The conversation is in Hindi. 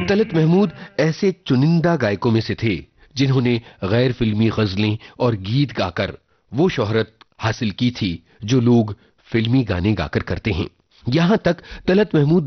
तलत महमूद ऐसे चुनिंदा गायकों में से थे जिन्होंने गैर फिल्मी गजलें और गीत गाकर वो शोहरत हासिल की थी जो लोग फिल्मी गाने गाकर करते हैं। यहां तक तलत महमूद